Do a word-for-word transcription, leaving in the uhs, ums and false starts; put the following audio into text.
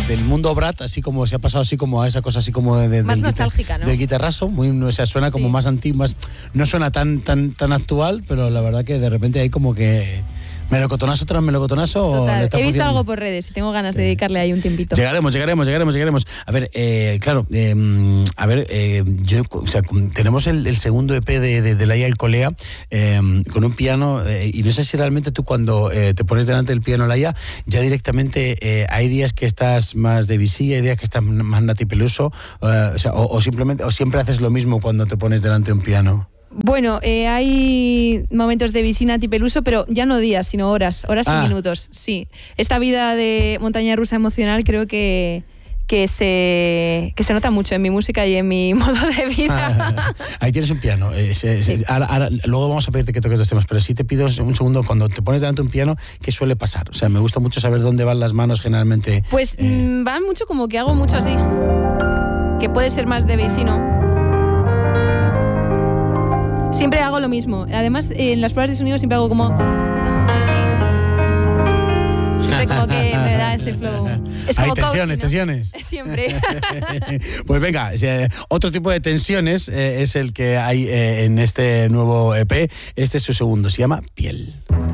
del mundo Brat, así como se ha pasado así como a esa cosa así como de, de, más del, nostálgica, ¿no? Del guitarrazo, muy, o sea, suena como sí. más antiguo, más, no suena tan, tan, tan actual, pero la verdad que de repente hay como que melocotonazo tras melocotonazo. Total. Le está He visto funcionando. algo por redes y tengo ganas de dedicarle ahí un tiempito. Llegaremos, llegaremos, llegaremos, llegaremos. A ver, eh, claro, eh, a ver, eh, yo, o sea, tenemos el, el segundo E P de, de, de Laia El Colea eh, con un piano eh, y no sé si realmente tú cuando eh, te pones delante del piano, Laia, ya directamente eh, hay días que estás más de Debussy, hay días que estás más Nati Peluso, eh, o, sea, o, o simplemente o siempre haces lo mismo cuando te pones delante de un piano. Bueno, eh, hay momentos de Vicina Nati Peluso, pero ya no días, sino horas, horas Ah. y minutos, sí. Esta vida de montaña rusa emocional creo que, que, se, que se nota mucho en mi música y en mi modo de vida. Ahí tienes un piano. Eh, se, se, Sí. ahora, ahora, luego vamos a pedirte que toques dos temas, pero sí te pido un segundo, cuando te pones delante de un piano, ¿qué suele pasar? O sea, me gusta mucho saber dónde van las manos generalmente. Pues eh. mmm, van mucho como que hago mucho así, que puede ser más de Vicino. Siempre hago lo mismo. Además, en las pruebas de sonido siempre hago como... Siempre como que me da ese flow. Es como Hay tensiones, coaching, ¿no? tensiones. Siempre. Pues venga, otro tipo de tensiones eh, es el que hay eh, en este nuevo E P. Este es su segundo, se llama Piel.